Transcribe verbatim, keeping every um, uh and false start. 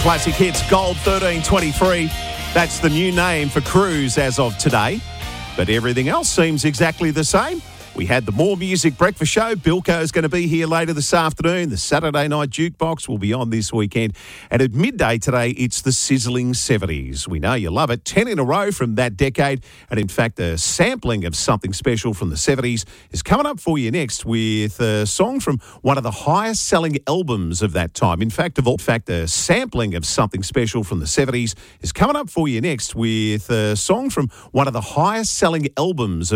Classic Hits Gold thirteen twenty-three. That's the new name for Cruise as of today. But everything else seems exactly the same. We had the More Music Breakfast Show. Bilko's going to be here later this afternoon. The Saturday Night Jukebox will be on this weekend. And at midday today, it's the Sizzling seventies. We know you love it. Ten in a row from that decade. And in fact, a sampling of something special from the seventies is coming up for you next with a song from one of the highest selling albums of that time. In fact, of all, in fact, a sampling of something special from the seventies is coming up for you next with a song from one of the highest selling albums of